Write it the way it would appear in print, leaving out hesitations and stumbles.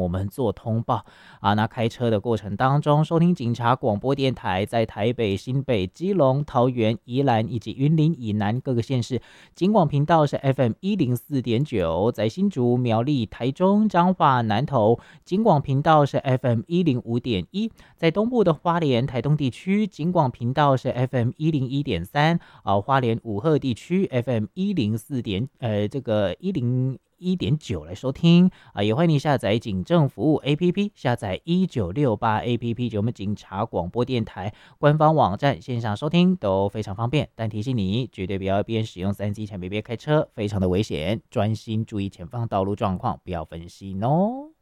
我们做通报啊。那开车的过程当中，收听警察广播电台，在台北、新北、基隆、桃园、宜兰以及云林以南各个县市，警广频道是 FM104.9，在新竹、苗栗、台中、彰化、南投，警广频道是 FM105.1，在东部的花莲、台东地区，警广频道是 FM101.3，花莲武鹤地区 FM104这个101.9来收听啊，也欢迎你下载警政服务 APP， 下载1968 APP， 就我们警察广播电台官方网站线上收听都非常方便。但提醒你，绝对不要边使用3C 产品边开车，非常的危险，专心注意前方道路状况，不要分心哦。